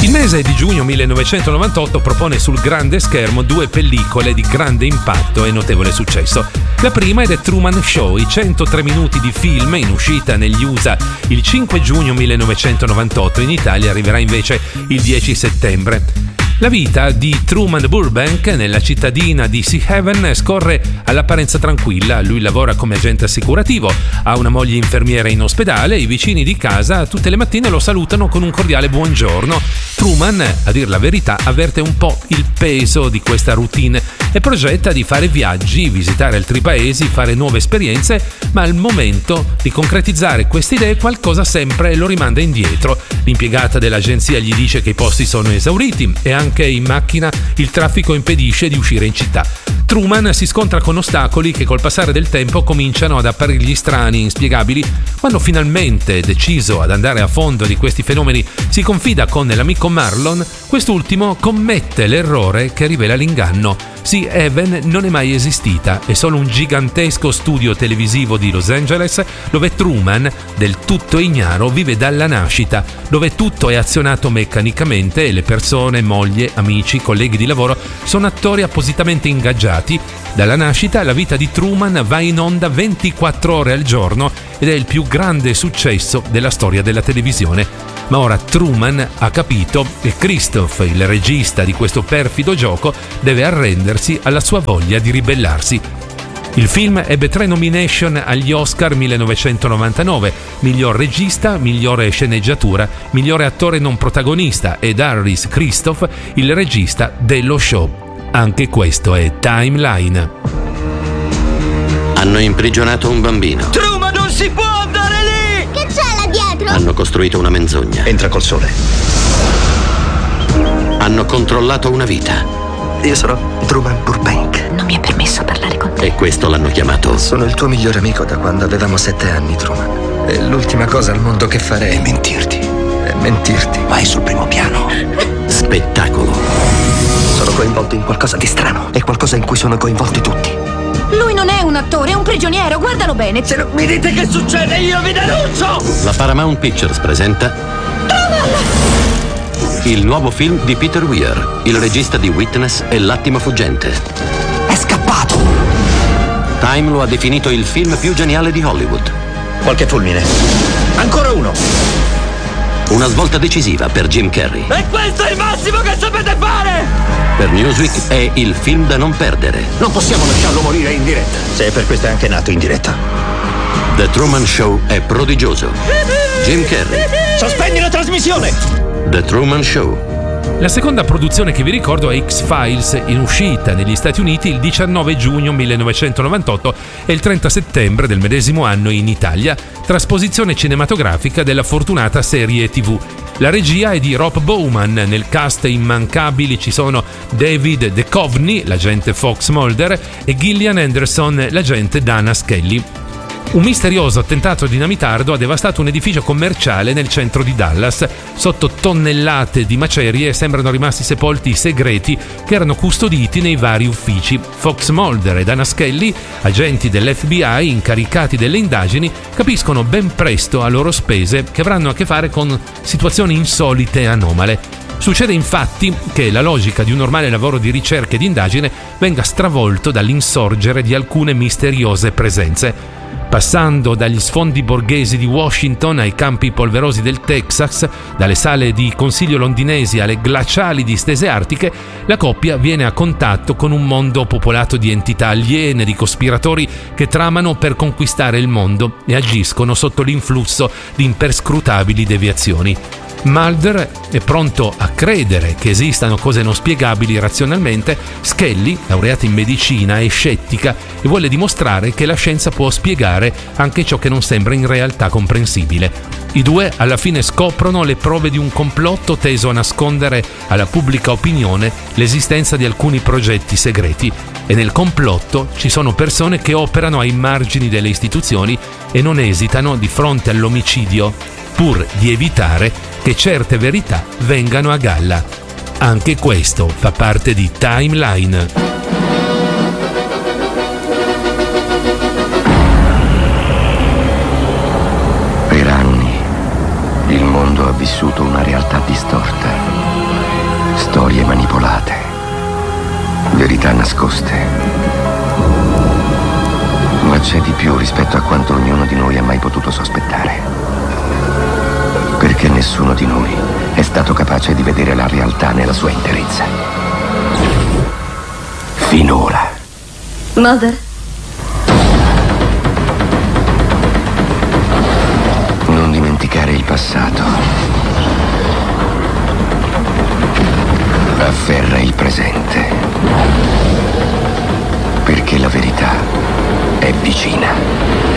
Il mese di giugno 1998 propone sul grande schermo due pellicole di grande impatto e notevole successo. La prima è The Truman Show, i 103 minuti di film in uscita negli USA il 5 giugno 1998, in Italia arriverà invece il 10 settembre. La vita di Truman Burbank nella cittadina di Sea Haven scorre all'apparenza tranquilla. Lui lavora come agente assicurativo, ha una moglie infermiera in ospedale, i vicini di casa tutte le mattine lo salutano con un cordiale buongiorno. Truman, a dir la verità, avverte un po' il peso di questa routine e progetta di fare viaggi, visitare altri paesi, fare nuove esperienze, ma al momento di concretizzare queste idee qualcosa sempre lo rimanda indietro. L'impiegata dell'agenzia gli dice che i posti sono esauriti e anche in macchina il traffico impedisce di uscire in città. Truman si scontra con ostacoli che col passare del tempo cominciano ad apparirgli strani e inspiegabili. Quando finalmente deciso ad andare a fondo di questi fenomeni si confida con l'amico Marlon, quest'ultimo commette l'errore che rivela l'inganno. Sea Haven non è mai esistita, è solo un gigantesco studio televisivo di Los Angeles dove Truman, del tutto ignaro, vive dalla nascita, dove tutto è azionato meccanicamente e le persone, moglie, amici, colleghi di lavoro sono attori appositamente ingaggiati. Dalla nascita la vita di Truman va in onda 24 ore al giorno ed è il più grande successo della storia della televisione. Ma ora Truman ha capito che Christoph, il regista di questo perfido gioco, deve arrendersi alla sua voglia di ribellarsi. Il film ebbe 3 nomination agli Oscar 1999, miglior regista, migliore sceneggiatura, migliore attore non protagonista ed Harris Christoph, il regista dello show. Anche questo è Timeline. Hanno imprigionato un bambino. Truman, non si può andare lì! Che c'è là dietro? Hanno costruito una menzogna. Entra col sole. Hanno controllato una vita. Io sono Truman Burbank. Non mi è permesso parlare con te. E questo l'hanno chiamato. Sono il tuo migliore amico da quando avevamo 7 anni, Truman. E l'ultima cosa al mondo che farei è mentirti. È mentirti. Vai sul primo piano. Spettacolo. Sono coinvolto in qualcosa di strano. È qualcosa in cui sono coinvolti tutti. Lui non è un attore, è un prigioniero, guardalo bene. Se non mi dite che succede, io vi denuncio! La Paramount Pictures presenta il nuovo film di Peter Weir, il regista di Witness e L'attimo fuggente. È scappato! Time lo ha definito il film più geniale di Hollywood. Qualche fulmine. Ancora uno! Una svolta decisiva per Jim Carrey. E questo è il massimo che sapete fare! Per Newsweek è il film da non perdere. Non possiamo lasciarlo morire in diretta. Se per questo è anche nato in diretta. The Truman Show è prodigioso. Jim Carrey. Sospendi la trasmissione! The Truman Show. La seconda produzione che vi ricordo è X-Files, in uscita negli Stati Uniti il 19 giugno 1998 e il 30 settembre del medesimo anno in Italia, trasposizione cinematografica della fortunata serie TV. La regia è di Rob Bowman, nel cast immancabili ci sono David Duchovny, l'agente Fox Mulder, e Gillian Anderson, l'agente Dana Scully. Un misterioso attentato dinamitardo ha devastato un edificio commerciale nel centro di Dallas. Sotto tonnellate di macerie sembrano rimasti sepolti i segreti che erano custoditi nei vari uffici. Fox Mulder e Dana Scully, agenti dell'FBI incaricati delle indagini, capiscono ben presto a loro spese che avranno a che fare con situazioni insolite e anomale. Succede infatti che la logica di un normale lavoro di ricerca e di indagine venga stravolto dall'insorgere di alcune misteriose presenze. Passando dagli sfondi borghesi di Washington ai campi polverosi del Texas, dalle sale di consiglio londinesi alle glaciali distese artiche, la coppia viene a contatto con un mondo popolato di entità aliene, di cospiratori che tramano per conquistare il mondo e agiscono sotto l'influsso di imperscrutabili deviazioni. Mulder è pronto a credere che esistano cose non spiegabili razionalmente. Scully, laureata in medicina, è scettica e vuole dimostrare che la scienza può spiegare anche ciò che non sembra in realtà comprensibile. I due alla fine scoprono le prove di un complotto teso a nascondere alla pubblica opinione l'esistenza di alcuni progetti segreti, e nel complotto ci sono persone che operano ai margini delle istituzioni e non esitano di fronte all'omicidio, pur di evitare che certe verità vengano a galla. Anche questo fa parte di Timeline. Per anni il mondo ha vissuto una realtà distorta. storie manipolate, verità nascoste. Ma c'è di più rispetto a quanto ognuno di noi ha mai potuto sospettare. Perché nessuno di noi è stato capace di vedere la realtà nella sua interezza. Finora. Mother? Non dimenticare il passato. Afferra il presente. Perché la verità è vicina.